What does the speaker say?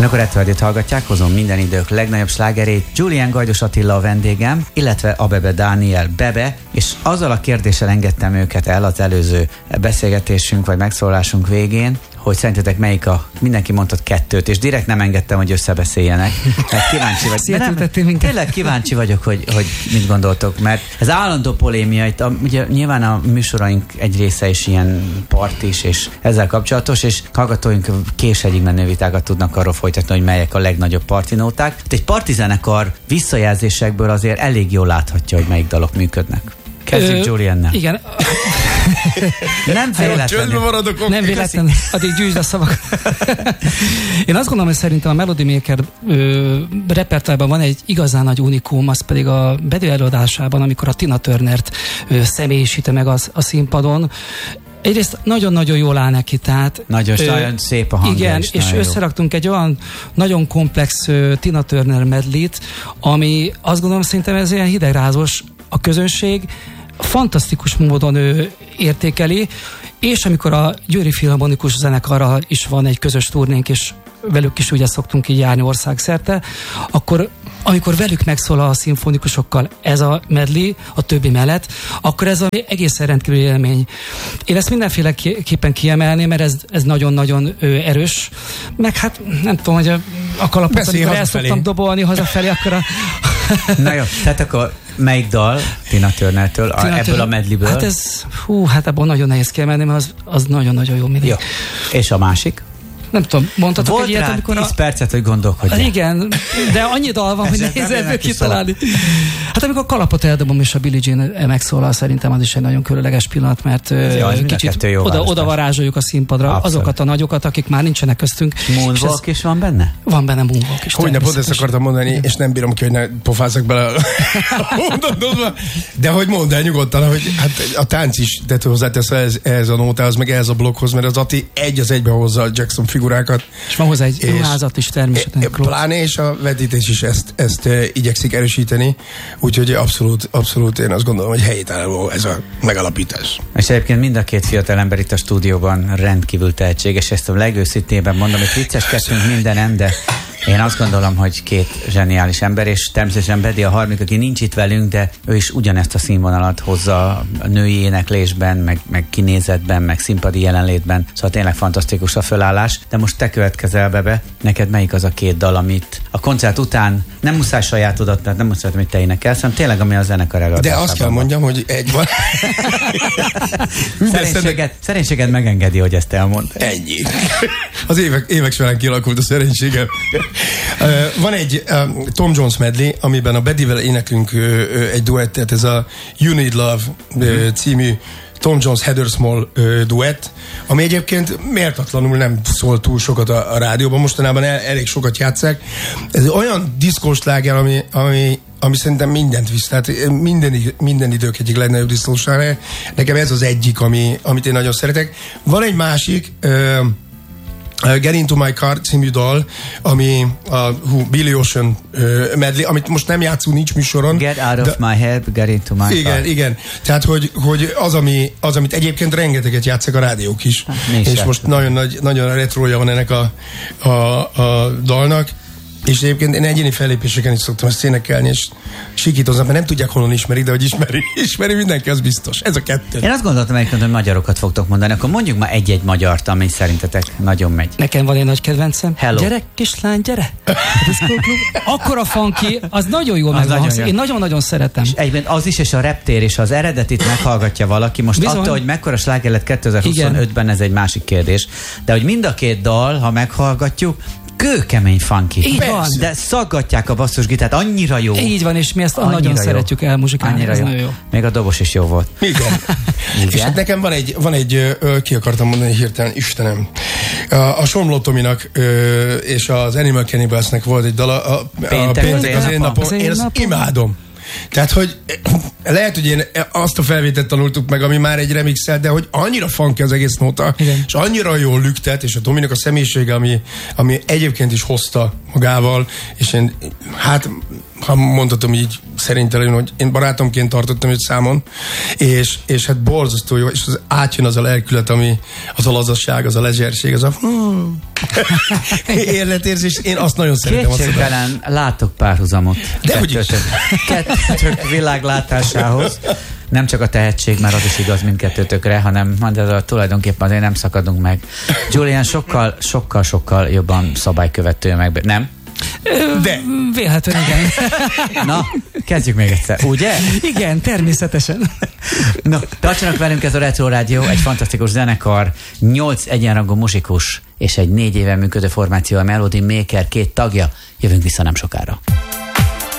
Akkor Edwardit hallgatják, hozom minden idők legnagyobb slágerét. Julián Gajdos Attila a vendégem, illetve Abebe Dániel Bebe, és azzal a kérdéssel engedtem őket el az előző beszélgetésünk vagy megszólásunk végén, hogy szerintetek melyik mindenki mondott 2, és direkt nem engedtem, hogy összebeszéljenek. Mert kíváncsi vagyok. Tényleg kíváncsi vagyok, hogy mit gondoltok, mert ez állandó polémia, itt ugye nyilván a műsoraink egy része is ilyen partis, és ezzel kapcsolatos, és hallgatóink késhegyig menő vitákat tudnak arról folytatni, hogy melyek a legnagyobb partinóták. Egy partizenekar visszajelzésekből azért elég jól láthatja, hogy melyik dalok működnek. Kezdjük Juliannel. Igen. Nem véletlenül. Nem véletlenül. Addig gyűjtsd a szavak. Én azt gondolom, hogy szerintem a Melody Maker repertoárban van egy igazán nagy unikum, az pedig a Bedő előadásában, amikor a Tina Turnert személyisíti meg a színpadon. Egyrészt nagyon-nagyon jól áll neki, tehát... Nagyon szép a hangja. Igen, és összeraktunk egy olyan nagyon komplex Tina Turner medley-t, ami azt gondolom, szerintem ez ilyen hidegrázós, a közönség fantasztikus módon értékeli, és amikor a Győri Filharmonikus Zenekarral is van egy közös turnénk, és velük is ugye szoktunk így járni országszerte, akkor amikor velük megszólal a szimfonikusokkal ez a medley, a többi mellett, akkor ez egészen rendkívüli élmény. Én ezt mindenféleképpen kiemelném, mert ez nagyon-nagyon erős, meg hát nem tudom, hogy a kalapot, amikor el szoktam dobolni hazafelé, akkor Na jó, tehát akkor melyik dal Tina Turnertől, ebből a medleyből? Hát ebből nagyon nehéz kiemelni, mert az nagyon-nagyon jó mindig. Jó. És a másik? Nem tudom, mondhatok volt egy ilyet, amikor 10 percet, hogy gondolkodjál. Igen, de annyi dal van, hogy nehéz ebből kitalálni. Hát amikor a kalapot eldobom és a Billie Jean megszólal, szerintem az is egy nagyon különleges pillanat, mert kicsit oda varázsoljuk a színpadra. Abszolút. Azokat a nagyokat, akik már nincsenek köztünk. Moonwalk is van benne? Van benne Moonwalk is. Hogyne, pont ezt akartam mondani, és nem bírom ki, hogy ne pofázzak bele a mondatodba. De hogy mondd el nyugodtan, hogy hát a tánc is tető hozzátesz ehhez a nótához, meg ehhez a blokkhoz, mert az Ati egy az egybe hozza a Jackson figurákat. És van hozzá egy ruházat is természetesen. Pláne, és a vetítés is ezt igyekszik erősíteni, úgyhogy abszolút én azt gondolom, hogy helytálló ez a megalapítás. És egyébként mind a két fiatal ember itt a stúdióban rendkívül tehetséges, ezt a legőszintébben mondom, hogy vicceskedtünk mindenem, de én azt gondolom, hogy két zseniális ember, és természetesen Bedi a harmadik, aki nincs itt velünk, de ő is ugyanezt a színvonalat hozza a női éneklésben, meg kinézetben, meg színpadi jelenlétben. Szóval tényleg fantasztikus a fölállás. De most te következel, Bebe, neked melyik az a 2 dal, amit a koncert után nem muszáj sajátodat, mert nem muszáj, hogy te énekelsz, hanem tényleg, ami a zenekar előadásában. De azt kell mondjam, hogy egy van. Szerénységed megengedi, hogy ezt elmondd. Ennyi. Az évek során kialakult a szerénységem. Van egy Tom Jones medley, amiben a Bedivel éneklünk egy duettet, ez a You Need Love című Tom Jones Heather Small duett, ami egyébként méltatlanul nem szól túl sokat a rádióban, mostanában elég sokat játsszák. Ez olyan diszkós sláger, ami szerintem mindent visz, tehát minden idők egyik legnagyobb diszkósláger. Nekem ez az egyik, amit én nagyon szeretek. Van egy másik, Get Into My Car című dal, ami a Billy Ocean medley, amit most nem játszunk, nincs műsoron. Get out of my head, get into my car. Igen. Tehát, hogy az, amit egyébként rengeteget játszak a rádiók is. És most nagyon retroja van ennek a dalnak. És egyébként én egyéni fellépéseken is szoktam ezt énekelni, és sikítoznak, mert nem tudják, honnan ismerik, de hogy ismeri mindenki, az biztos. Ez a 2. Én azt gondoltam egyébként, hogy magyarokat fogtok mondani, akkor mondjuk már egy-egy magyart, ami szerintetek nagyon megy. Nekem van egy nagy kedvencem. Hello. Gyere, kislány, gyere! Akkora funky, az nagyon jól megvan. Én nagyon-nagyon szeretem. És egyben az is, és a reptér, és az eredetit meghallgatja valaki. Most attól, hogy mekkora sláger lett 2025-ben, ez egy másik kérdés. De hogy mind a 2 dal, ha meghallgatjuk, kőkemény funky. Így van. De szaggatják a basszusgitárt, annyira jó. Így van, és mi ezt nagyon szeretjük elmuzsikálni. Annyira jó. Még a dobos is jó volt. Igen. És hát nekem van egy ki akartam mondani hirtelen, Istenem. A Somló Tominak és az Animal Cannibalsnek volt egy dala, a Péntek az én napom. Én azt imádom. Tehát, hogy lehet, hogy én azt a felvételt tanultuk meg, ami már egy remixel, de hogy annyira funky az egész nóta, igen. És annyira jól lüktet, és a Tominak a személyisége, ami egyébként is hozta magával, és én, hát, ha mondhatom így szerintelenül, hogy én barátomként tartottam őt számon, és hát borzasztó jó, és az átjön az a lelkület, ami az a lazasság, az a lezserség, az a Érletérzés, én azt nagyon szeretem. Kétségtelen látok párhuzamot. Kettőtök világlátásához. Nem csak a tehetség, mert az is igaz mindkettőtökre, hanem tulajdonképpen azért nem szakadunk meg. Julian sokkal jobban szabálykövető meg, nem? De. Vélhetően igen. Na, kezdjük még egyszer, ugye? Igen, természetesen. Na, tartsanak velünk, ez a Retro Rádió, egy fantasztikus zenekar, 8 egyenrangú muzsikus és egy 4 éve működő formáció, a Melody Maker 2 tagja. Jövünk vissza nem sokára.